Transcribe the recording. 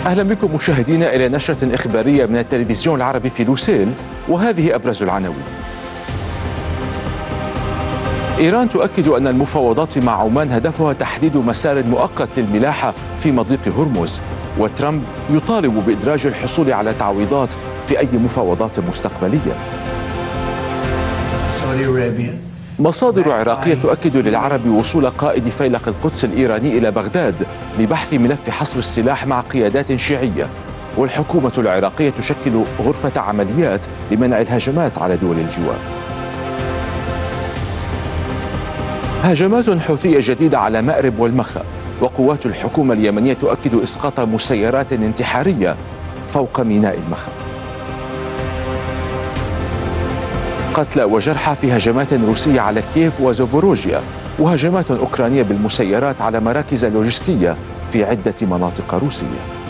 أهلا بكم مشاهدينا إلى نشرة إخبارية من التلفزيون العربي في لوسيل، وهذه أبرز العناوين. إيران تؤكد أن المفاوضات مع عمان هدفها تحديد مسار مؤقت للملاحة في مضيق هرمز، وترامب يطالب بإدراج الحصول على تعويضات في أي مفاوضات مستقبلية. مصادر عراقية تؤكد للعرب وصول قائد فيلق القدس الإيراني إلى بغداد لبحث ملف حصر السلاح مع قيادات شيعية، والحكومة العراقية تشكل غرفة عمليات لمنع الهجمات على دول الجوار. هجمات حوثية جديدة على مأرب والمخا، وقوات الحكومة اليمنية تؤكد إسقاط مسيرات انتحارية فوق ميناء المخا. قتلى وجرحى في هجمات روسية على كييف وزوبوروجيا، وهجمات أوكرانية بالمسيرات على مراكز لوجستية في عدة مناطق روسية.